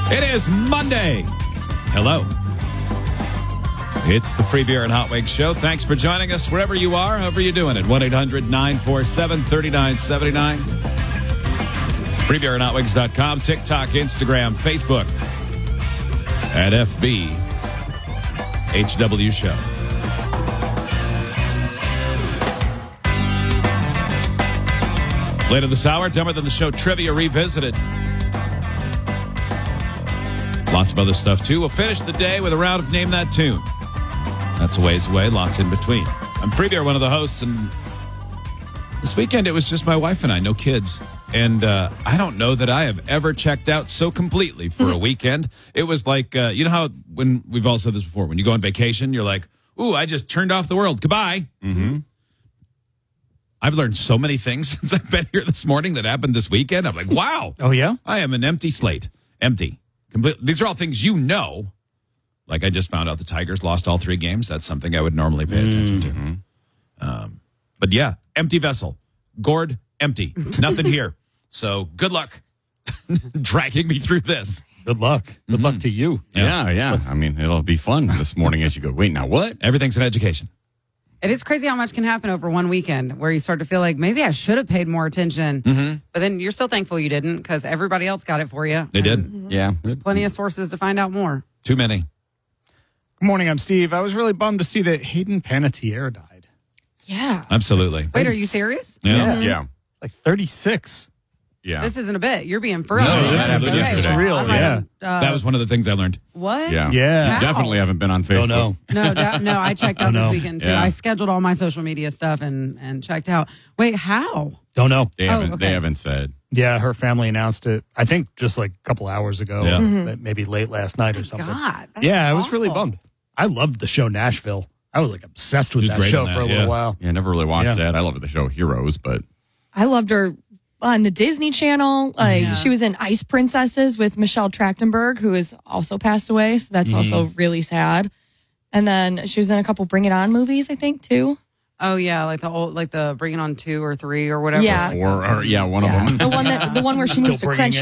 It is Monday. Hello. It's the Free Beer and Hot Wings Show. Thanks for joining us wherever you are, however you're doing it. 1-800-947-3979. FreeBeerandHotWings.com, TikTok, Instagram, Facebook, at FB HW Show. Later this hour, Dumber Than the Show Trivia Revisited. Lots of other stuff, too. We'll finish the day with a round of Name That Tune. That's a ways away, lots in between. I'm Free Beer, one of the hosts, and this weekend it was just my wife and I, no kids. And I don't know that I have ever checked out so completely for a weekend. It was like, you know how when we've all said this before, when you go on vacation, you're like, ooh, I just turned off the world. Goodbye. Mm-hmm. I've learned so many things since I've been here this morning that happened this weekend. I'm like, wow. Oh, yeah? I am an empty slate. Empty. These are all things you know. Like I just found out the Tigers lost all 3 games. That's something I would normally pay attention to. But yeah, empty vessel. Gourd, empty. Nothing here. So good luck dragging me through this. Good luck. Good luck to you. Yeah. I mean, it'll be fun this morning as you go, wait, now what? Everything's an education. It is crazy how much can happen over one weekend where you start to feel like maybe I should have paid more attention. But then you're still thankful you didn't because everybody else got it for you. They did. Yeah. There's plenty of sources to find out more. Too many. Good morning, I'm Steve. I was really bummed to see that Hayden Panettiere died. Yeah. Absolutely. Wait, are you serious? Yeah. Like 36. Yeah. This isn't a bit. You're being for real. No, this happened is yesterday. real, yeah. That was one of the things I learned. What? Yeah. Yeah. You definitely haven't been on Facebook. No. No, I checked out this weekend, too. Yeah. I scheduled all my social media stuff and checked out. Wait, how? Don't know. They haven't, okay. they haven't said. Yeah, her family announced it, I think, just like a couple hours ago. Yeah. Maybe late last night or something. God. That's Yeah, I was really awful. bummed. I loved the show Nashville. I was like obsessed with He was that great show on that, for a little while. Yeah, I never really watched Yeah. that. I love the show Heroes, but I loved her on the Disney Channel. Like Yeah. she was in Ice Princesses with Michelle Trachtenberg, who has also passed away. So that's also really sad. And then she was in a couple Bring It On movies, I think, too. Oh, yeah, like the Bring It On 2 or 3 or whatever. Yeah. one of them. The one where she Still moves to bringing Crunch